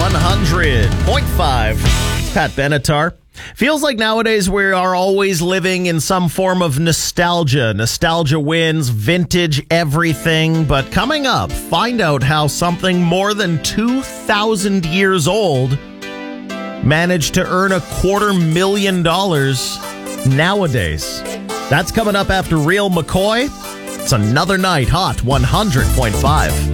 100.5. Pat Benatar. Feels like nowadays we are always living in some form of nostalgia. Nostalgia wins, vintage everything. But coming up, find out how something more than 2,000 years old managed to earn $250,000 nowadays. That's coming up after Real McCoy. It's another night hot 100.5.